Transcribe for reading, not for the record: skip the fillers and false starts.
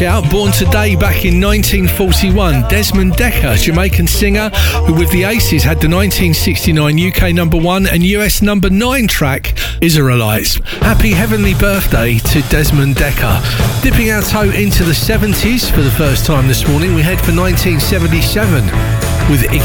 shout. Born today back in 1941, Desmond Dekker, Jamaican singer who with the Aces had the 1969 UK number 1 and US number 9 track Israelites. Happy heavenly birthday to Desmond Dekker. Dipping our toe into the 70s for the first time this morning, we head for 1977 with